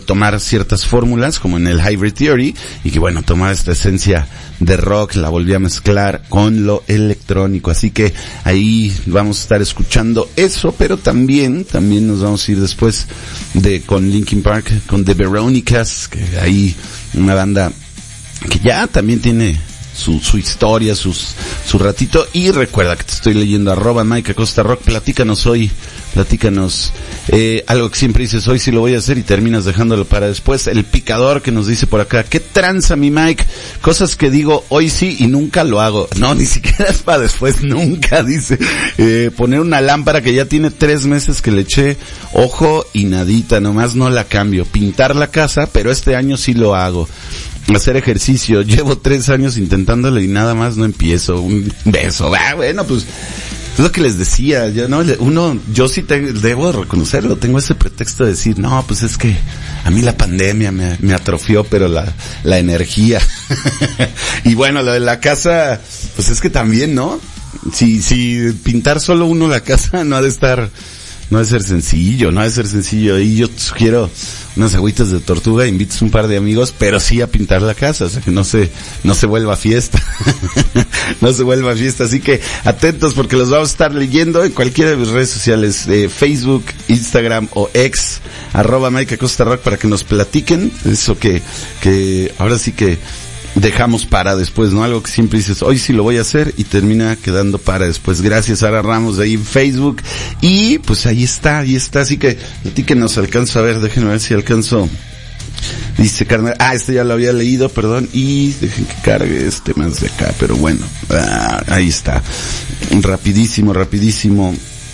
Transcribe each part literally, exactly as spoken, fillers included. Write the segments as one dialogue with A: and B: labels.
A: tomar ciertas fórmulas, como en el Hybrid Theory, y que bueno, tomaba esta esencia de rock, la volví a mezclar con lo electrónico, así que ahí vamos a estar escuchando eso, pero también, también nos vamos a ir después de, con Linkin Park, con The Veronicas, que ahí una banda que ya también tiene su, su historia, sus, su ratito, y recuerda que te estoy leyendo arroba Mike Acosta Rock, platícanos hoy, platícanos, eh, algo que siempre dices, hoy sí lo voy a hacer y terminas dejándolo para después. El picador que nos dice por acá, ¿qué tranza mi Mike? Cosas que digo hoy sí y nunca lo hago. No, ni siquiera es para después, nunca, dice. Eh, poner una lámpara que ya tiene tres meses que le eché ojo y nadita, nomás no la cambio. Pintar la casa, pero este año sí lo hago. Hacer ejercicio, llevo tres años intentándolo y nada más no empiezo. Un beso, ah, bueno, pues es lo que les decía, yo no, uno, yo sí te, debo reconocerlo, tengo ese pretexto de decir, no, pues es que a mí la pandemia me, me atrofió, pero la, la energía. Y bueno, lo de la casa, pues es que también, ¿no? Si, si pintar solo uno la casa no ha de estar, no ha de ser sencillo, no ha de ser sencillo. Y yo te sugiero unas agüitas de tortuga, invites un par de amigos, pero sí a pintar la casa, o sea que no se, no se vuelva fiesta. No se vuelva fiesta, así que atentos porque los vamos a estar leyendo en cualquiera de mis redes sociales, eh, Facebook, Instagram o X, arroba Mike Acosta Rock, para que nos platiquen eso que, que ahora sí que dejamos para después, ¿no? Algo que siempre dices, hoy sí lo voy a hacer y termina quedando para después. Gracias, Sara Ramos, de ahí en Facebook. Y pues ahí está, ahí está. Así que platíquenos, alcanzo a ver, déjenme ver si alcanzo. Dice Carmen, ah, este ya lo había leído, perdón, y dejen que cargue este más de acá, pero bueno, ah, ahí está. Rapidísimo, rapidísimo.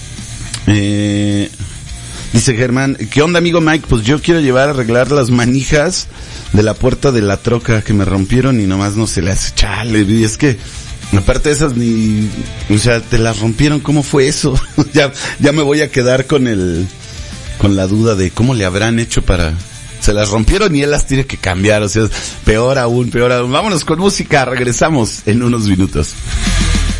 A: Eh... Dice Germán, ¿qué onda amigo Mike? Pues yo quiero llevar a arreglar las manijas de la puerta de la troca que me rompieron y nomás no se le hace, chale, y es que aparte de esas ni, o sea, te las rompieron, ¿cómo fue eso? ya, ya me voy a quedar con el, con la duda de cómo le habrán hecho para, se las rompieron y él las tiene que cambiar, o sea, peor aún, peor aún. Vámonos con música, regresamos en unos minutos.